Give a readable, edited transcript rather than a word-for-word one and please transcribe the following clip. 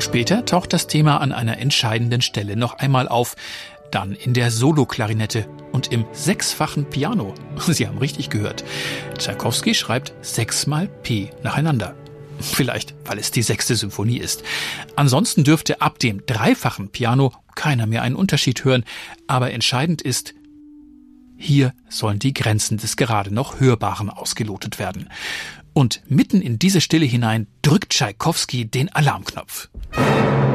Später taucht das Thema an einer entscheidenden Stelle noch einmal auf. Dann in der Soloklarinette und im 6-fachen Piano. Sie haben richtig gehört. Tschaikowski schreibt 6-mal P nacheinander. Vielleicht, weil es die 6. Symphonie ist. Ansonsten dürfte ab dem 3-fachen Piano keiner mehr einen Unterschied hören. Aber entscheidend ist, hier sollen die Grenzen des gerade noch Hörbaren ausgelotet werden. Und mitten in diese Stille hinein drückt Tschaikowski den Alarmknopf.